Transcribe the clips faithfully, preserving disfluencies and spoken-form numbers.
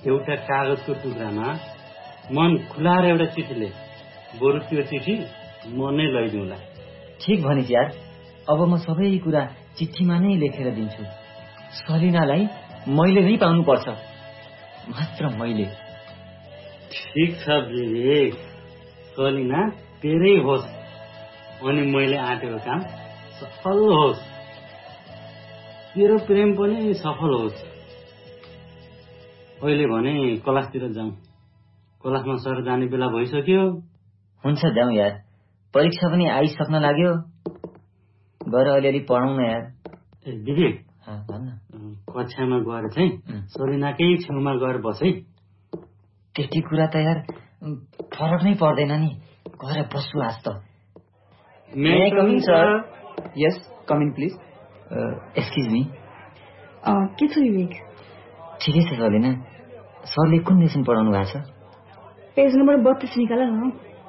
एउटा कागजको टुक्रामा मन खुलाएर एउटा चिठी ले, बरु त्यो चिठी म नै लैदिउँला। ठीक भनिस् यार, अब म सबै कुरा चिठीमा नै लेखेर दिन्छु। सलिनालाई मैले नै पाउनु पर्छ, मात्र मैले। ठीक छ विवेक, सलिना तेरै होस् अनि मैले आँटेको काम सफल होस्, तेरो प्रेम पनि सफल होस्। अहिले भने क्लासतिर जाउँ, क्लासमा सर जाने बेला भइसक्यो। हुन्छ जाउँ यार, परीक्षा पनि आइसक्न लाग्यो। गएर अलिअलि पढौँ न यार। ए विवेक, भन्न कक्षामा गएर चाहिँ सलिनाकै छेउमा गएर बस है। त्यति कुरा त यार फरक नै पर्दैन नि, गएर बस्छु आज त। मे I com in sir? Yes, com in please. Excuse me. के छ विवेक? ठिकै छ सलिना। सरले कुन लेसन पढाउनु भएको छ? पेज नम्बर बत्तीस निकाल न।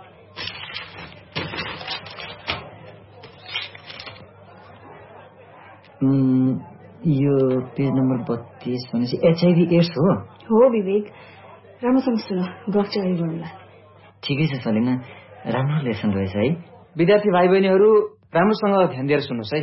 यो पेज नम्बर बत्तीस भनेपछि एचआइभी एड्स हो? हो विवेक, राम्रोसँग सुन, गफ जारी गरौँला। ठिकै छ सलिना, राम्रो लेसन रहेछ है। विद्यार्थी भाइ बहिनीहरू राम्रोसँग ध्यान दिएर सुन्नुहोस् है।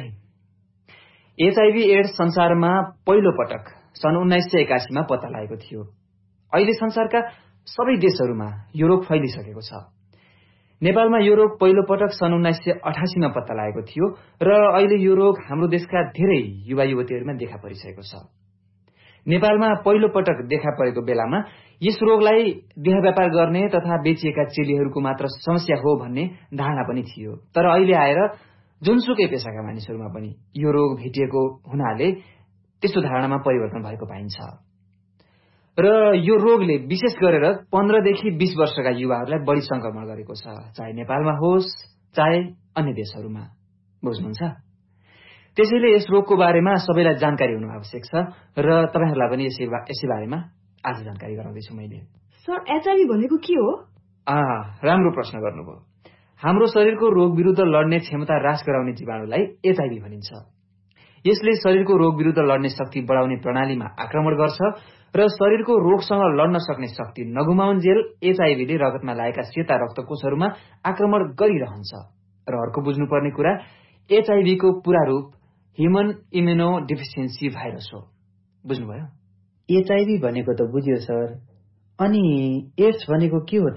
एचआइभी एड्स संसारमा पहिलो पटक सन् उन्नाइस सय एकासीमा पत्ता लागेको थियो। अहिले संसारका सबै देशहरूमा यो रोग फैलिसकेको छ। नेपालमा यो रोग पहिलो पटक सन् उन्नाइस सय अठासीमा पत्ता लागेको थियो र अहिले यो रोग हाम्रो देशका धेरै युवा युवतीहरूमा देखा परिसकेको छ। नेपालमा पहिलो पटक देखा परेको बेलामा यस रोगलाई देह व्यापार गर्ने तथा बेचिएका चेलीहरूको मात्र समस्या हो भन्ने धारणा पनि थियो। तर अहिले आएर जुनसुकै पेसाका मानिसहरूमा पनि यो रोग भेटिएको हुनाले त्यस्तो धारणामा परिवर्तन भएको पाइन्छ र यो रोगले विशेष गरेर पन्ध्रदेखि बीस वर्षका युवाहरूलाई बढी संक्रमण गरेको छ, चाहे नेपालमा होस् चाहे अन्य देशहरूमा। बुझ्नुहुन्छ? त्यसैले यस रोगको बारेमा सबैलाई जानकारी हुनु आवश्यक छ र तपाईहरुलाई पनि यसै यसै बारेमा आज जानकारी गराउँदैछु मैले। सर, एचआईभी भनेको के हो? आ राम्रो प्रश्न गर्नुभयो। हाम्रो शरीरको रोग विरुद्ध लड्ने क्षमता ह्रास गराउने जीवाणुलाई एचआईभी भनिन्छ। यसले शरीरको रोग विरुद्ध लड्ने शक्ति बढाउने प्रणालीमा आक्रमण गर्छ र शरीरको रोगसँग लड्न सक्ने शक्ति नगुमाउन्जेल एचआईभीले रगतमा लागेका सेता रक्तकोषहरूमा आक्रमण गरिरहन्छ। र अर्को बुझ्नुपर्ने कुरा, एचआईभीको पूरा रूप ह्युमन इम्युनो डिफिसियन्सी भाइरस हो। बुझ्नुभयो? एचआईभी भनेको त बुझ्यो सर, अनि एड्स भनेको के हो त?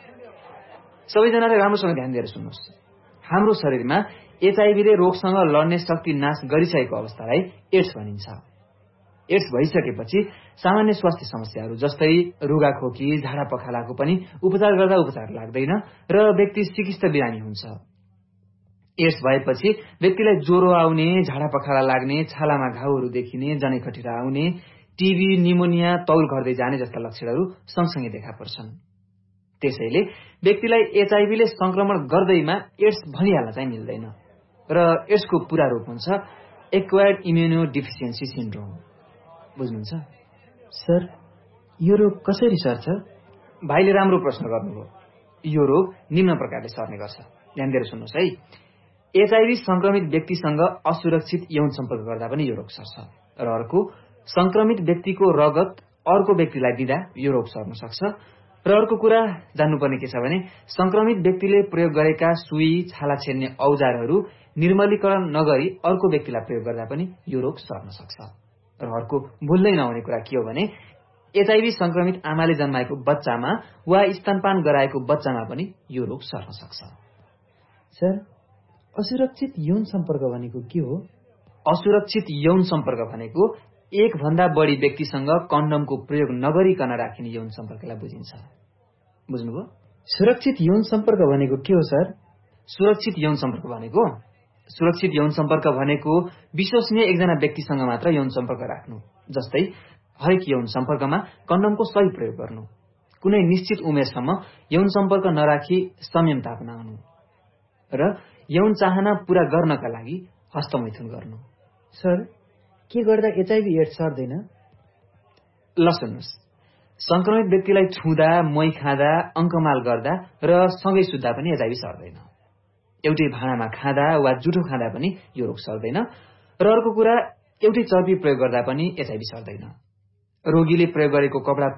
सबैजनाले राम्रोसँग ध्यान दिएर सुन्नुहोस्। हाम्रो शरीरमा एचआईभीले रोगसँग लड्ने शक्ति नाश गरिसकेको अवस्थालाई एड्स भनिन्छ। एड्स भइसकेपछि सामान्य स्वास्थ्य समस्याहरू जस्तै रुगाखोकी, झाडा पखालाको पनि उपचार गर्दा उपचार लाग्दैन र व्यक्ति सिकिस्त बिरामी हुन्छ। एड्स भएपछि व्यक्तिलाई ज्वरो आउने, झाडा पखाला लाग्ने, छालामा घाउहरू देखिने, जनै खटिरा आउने, टिबी, निमोनिया, तौल घट्दै जाने जस्ता लक्षणहरू सँगसँगै देखा पर्छन्। त्यसैले व्यक्तिलाई एचआईभीले संक्रमण गर्दैमा एड्स भनिहाल्न चाहिँ मिल्दैन र एड्सको पूरा रूप हुन्छ acquired immuno deficiency syndrome. बुझ्नुहुन्छ? Sir, यो रोग कसरी सर्छ? भाइले राम्रो प्रश्न गर्नुभयो। यो रोग निम्न प्रकारले सर्ने गर्छ, ध्यान दिएर सुन्नुहोस् है। एचआईभी संक्रमित व्यक्तिसँग असुरक्षित यौन सम्पर्क गर्दा पनि यो रोग सर्छ र अर्को, संक्रमित व्यक्तिको रगत अर्को व्यक्तिलाई दिँदा यो रोग सर्न सक्छ र अर्को कुरा जान्नुपर्ने के छ भने संक्रमित व्यक्तिले प्रयोग गरेका सुई, छाला छेड्ने औजारहरू निर्मलीकरण नगरी अर्को व्यक्तिलाई प्रयोग गर्दा पनि यो रोग सर्न सक्छ र अर्को भुल्दै नहुने कुरा के हो भने एचआईभी संक्रमित आमाले जन्माएको बच्चामा वा स्तनपान गराएको बच्चामा पनि यो रोग सर्न सक्छ। सर, असुरक्षित यौन सम्पर्क भनेको के हो? असुरक्षित यौन सम्पर्क भनेको एक भन्दा बढी व्यक्तिसँग कन्डमको प्रयोग नगरिकन राखिने यौन सम्पर्कलाई बुझिन्छ। बुझ्नुभयो? सुरक्षित यौन सम्पर्क भनेको के हो सर? सुरक्षित यौन सम्पर्क भनेको सुरक्षित यौन सम्पर्क भनेको विश्वसनीय एकजना व्यक्तिसँग मात्र यौन सम्पर्क राख्नु, जस्तै हरेक यौन सम्पर्कमा कन्डमको सही प्रयोग गर्नु, कुनै निश्चित उमेरसम्म यौन सम्पर्क नराखी संयमता अपनाउनु र यौन चाहना पूरा गर्नका लागि हस्तमैथुन गर्नु। सर, के गर्दा एचआईभी एड्स सर्दैन? ल सुन्नुहोस्, संक्रमित व्यक्तिलाई छुँदा, मही खाँदा, अङ्कमाल गर्दा र सँगै सुत्दा पनि एचआईभी सर्दैन। एउटै भाँडामा खाँदा वा जुठो खाँदा पनि यो रोग सर्दैन र अर्को कुरा, एउटै चर्पी प्रयोग गर्दा पनि एचआईभी सर्दैन। रोगीले प्रयोग गरेको कपडा